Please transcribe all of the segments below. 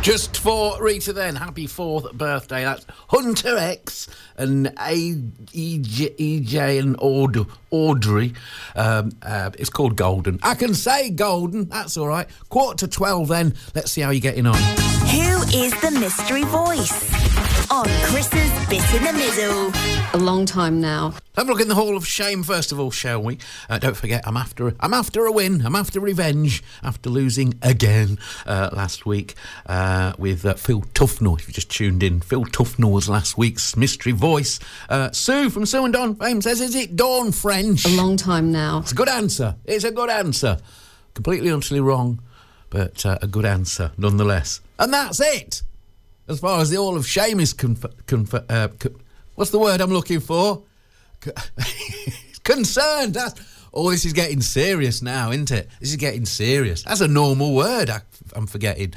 Just for Rita then, happy 4th birthday. That's Hunter X and EJ and Audrey. It's called Golden. I can say Golden, that's all right. 11:45 then. Let's see how you're getting on. Who is the mystery voice? On Chris's Bit in the Middle. A long time now. Have a look in the Hall of Shame first of all, shall we? Don't forget, I'm after a win. I'm after revenge after losing again last week with Phil Tufnell. If you just tuned in, Phil Tufnell was last week's mystery voice. Sue from Sue and Don fame says, is it Dawn French? A long time now. It's a good answer. It's a good answer. Completely utterly wrong, but a good answer nonetheless. And that's it. As far as the Hall of Shame is what's the word I'm looking for? Concerned. This is getting serious now, isn't it? This is getting serious. That's a normal word I'm forgetting.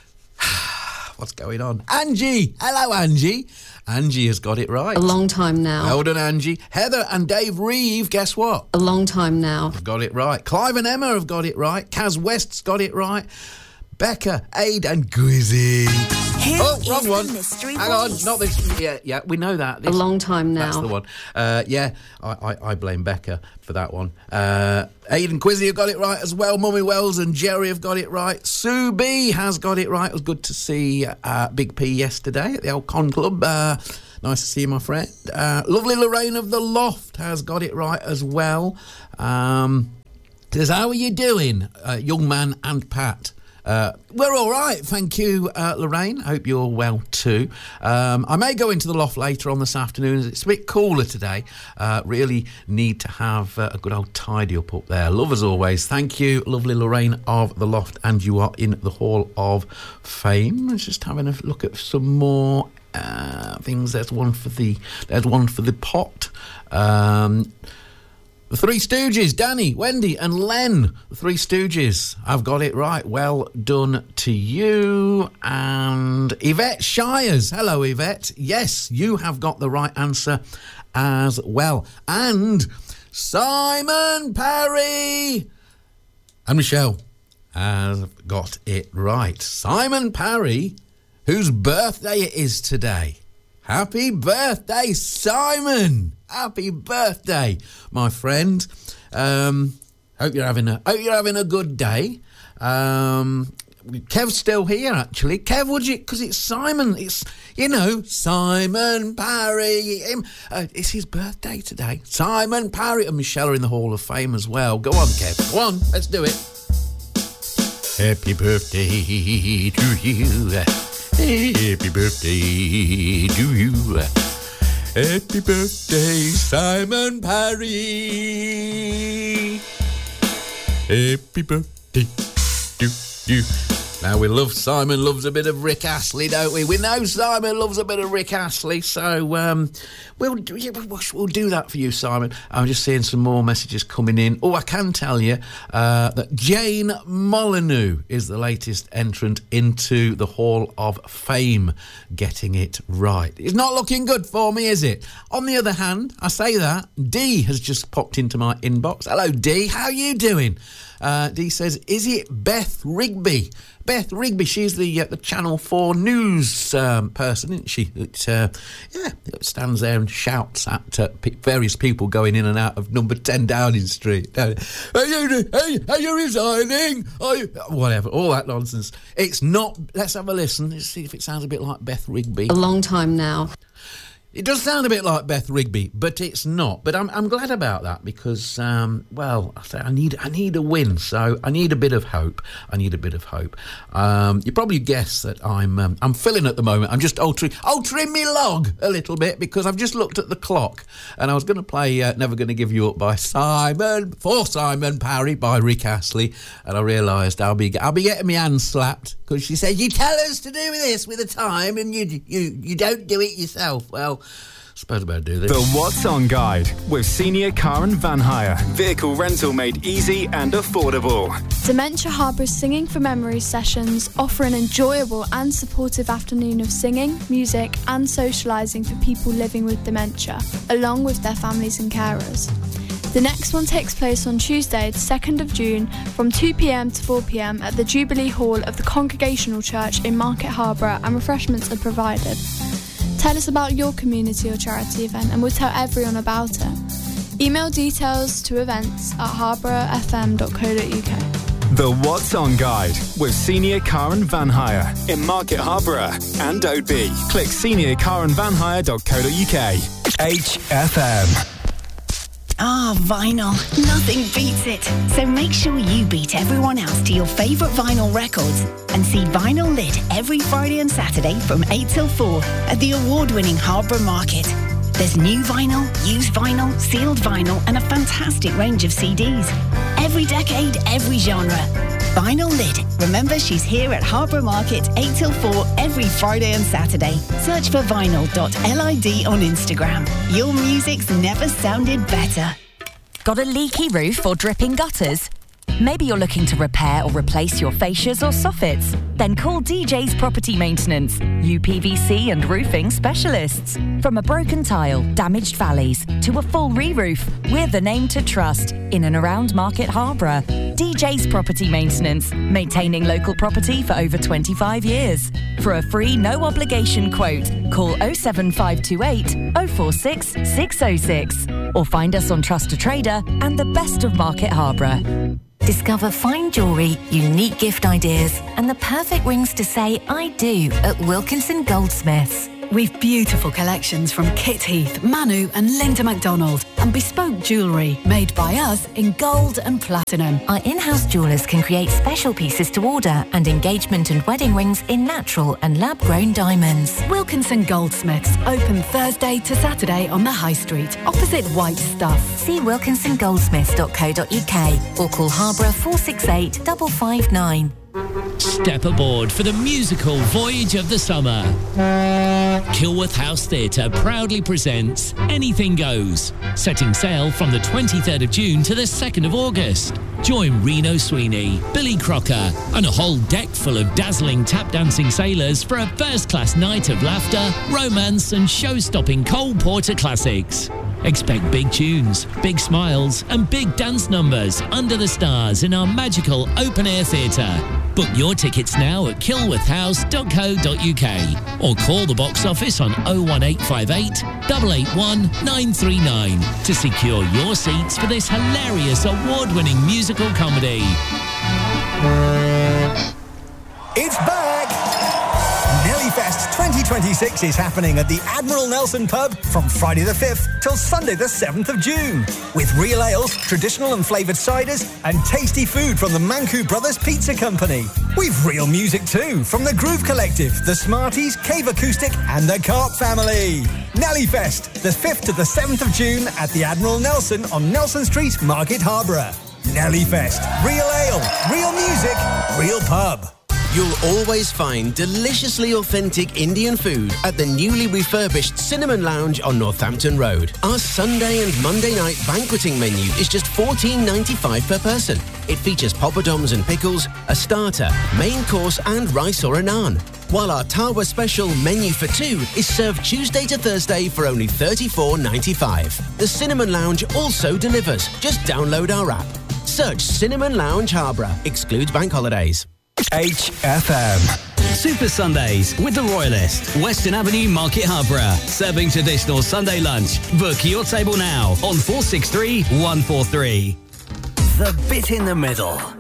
What's going on? Angie. Hello, Angie. Angie has got it right. A long time now. Well done, Angie. Heather and Dave Reeve, guess what? A long time now. Have got it right. Clive and Emma have got it right. Kaz West's got it right. Becca, Aid and Gwizzy. Wrong one. Hang on, not this. Yeah, we know that. A long time now. That's the one. I blame Becca for that one. Aid and Quizzy have got it right as well. Mummy Wells and Jerry have got it right. Sue B has got it right. It was good to see Big P yesterday at the old Con Club. Nice to see you, my friend. Lovely Lorraine of the Loft has got it right as well. Says, how are you doing, young man and Pat? We're all right, thank you, Lorraine. Hope you're well too. I may go into the loft later on this afternoon. It's a bit cooler today. Really need to have a good old tidy up there. Love as always. Thank you, lovely Lorraine of the Loft, and you are in the Hall of Fame. Let's just having a look at some more things. There's one for the pot. The Three Stooges, Danny, Wendy and Len. The Three Stooges. I've got it right. Well done to you. And Yvette Shires. Hello, Yvette. Yes, you have got the right answer as well. And Simon Parry and Michelle has got it right. Simon Parry, whose birthday it is today. Happy birthday, Simon! Happy birthday, my friend. Hope you're having a good day. Kev's still here, actually. Kev, would you? Because it's Simon. It's Simon Parry. It's his birthday today. Simon Parry and Michelle are in the Hall of Fame as well. Go on, Kev. Go on. Let's do it. Happy birthday to you. Happy birthday to you. Happy birthday, Simon Parry. Happy birthday to you. Now, we love Simon loves a bit of Rick Astley, don't we? We know Simon loves a bit of Rick Astley, so we'll do that for you, Simon. I'm just seeing some more messages coming in. Oh, I can tell you that Jane Molyneux is the latest entrant into the Hall of Fame, getting it right. It's not looking good for me, is it? On the other hand, I say that, Dee has just popped into my inbox. Hello, Dee. How are you doing? Dee says, is it Beth Rigby? Beth Rigby, she's the Channel 4 news person, isn't she? That stands there and shouts at various people going in and out of number 10 Downing Street. Are you resigning? Whatever, all that nonsense. It's not. Let's have a listen. Let's see if it sounds a bit like Beth Rigby. A long time now. It does sound a bit like Beth Rigby, but it's not. But I'm glad about that because, I need a win, so I need a bit of hope. You probably guess that I'm filling at the moment. I'm just altering me log a little bit because I've just looked at the clock and I was going to play Never Gonna Give You Up by Simon Parry by Rick Astley, and I realised I'll be getting my hands slapped because she said, you tell us to do this with a time and you don't do it yourself. Well, I suppose I better do this. The What's On Guide with Senior Car and Van Hire. Vehicle rental made easy and affordable. Dementia Harbour's Singing for Memories sessions offer an enjoyable and supportive afternoon of singing, music and socialising for people living with dementia, along with their families and carers. The next one takes place on Tuesday, the 2nd of June, from 2 p.m. to 4 p.m. at the Jubilee Hall of the Congregational Church in Market Harborough, and refreshments are provided. Tell us about your community or charity event and we'll tell everyone about it. Email details to events@harboroughfm.co.uk. The What's On Guide with Senior Car and Van Hire in Market Harborough and Oadby. Click seniorcarandvanhire.co.uk. HFM. Ah, vinyl. Nothing beats it. So make sure you beat everyone else to your favourite vinyl records and see Vinyl Lid every Friday and Saturday from 8 till 4 at the award-winning Harborough Market. There's new vinyl, used vinyl, sealed vinyl and a fantastic range of CDs. Every decade, every genre. Vinyl Lid. Remember, she's here at Harborough Market 8 till 4 every Friday and Saturday. Search for vinyl.lid on Instagram. Your music's never sounded better. Got a leaky roof or dripping gutters? Maybe you're looking to repair or replace your fascias or soffits? Then call DJ's Property Maintenance, UPVC and roofing specialists. From a broken tile, damaged valleys, to a full re-roof, we're the name to trust in and around Market Harborough. DJ's Property Maintenance, maintaining local property for over 25 years. For a free, no-obligation quote, call 07528 046 606 or find us on Trust a Trader and the best of Market Harborough. Discover fine jewellery, unique gift ideas and the perfect rings to say I do at Wilkinson Goldsmiths. We've beautiful collections from Kit Heath, Manu and Linda MacDonald and bespoke jewellery made by us in gold and platinum. Our in-house jewellers can create special pieces to order and engagement and wedding rings in natural and lab-grown diamonds. Wilkinson Goldsmiths, open Thursday to Saturday on the High Street, opposite White Stuff. See wilkinsongoldsmiths.co.uk or call Harborough 468 559. Step aboard for the musical Voyage of the Summer. Kilworth House Theatre proudly presents Anything Goes, setting sail from the 23rd of June to the 2nd of August. Join Reno Sweeney, Billy Crocker and a whole deck full of dazzling tap-dancing sailors for a first-class night of laughter, romance and show-stopping Cole Porter classics. Expect big tunes, big smiles and big dance numbers under the stars in our magical open-air theatre. Book your tickets now at kilworthhouse.co.uk or call the box office on 01858 881 939 to secure your seats for this hilarious award-winning musical comedy. It's back! Nellyfest 2026 is happening at the Admiral Nelson pub from Friday the 5th till Sunday the 7th of June. With real ales, traditional and flavoured ciders and tasty food from the Mancu Brothers Pizza Company. We've real music too from the Groove Collective, the Smarties, Cave Acoustic and the Carp Family. Nellyfest, the 5th to the 7th of June at the Admiral Nelson on Nelson Street, Market Harborough. Nellyfest, real ale, real music, real pub. You'll always find deliciously authentic Indian food at the newly refurbished Cinnamon Lounge on Northampton Road. Our Sunday and Monday night banqueting menu is just $14.95 per person. It features poppadoms and pickles, a starter, main course and rice or a naan. While our Tawa special menu for two is served Tuesday to Thursday for only $34.95. The Cinnamon Lounge also delivers. Just download our app. Search Cinnamon Lounge Harborough. Excludes bank holidays. HFM. Super Sundays with the Royalist, Western Avenue, Market Harborough. Serving traditional Sunday lunch. Book your table now on 463 143. The Bit in the Middle